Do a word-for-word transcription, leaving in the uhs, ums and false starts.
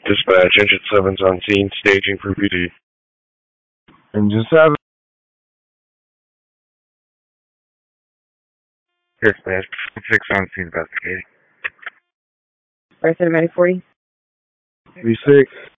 Dispatch, Engine seven's on scene, staging for P D. Engine seven. Dispatch, six on scene investigating. Fire seven ninety forty. V six.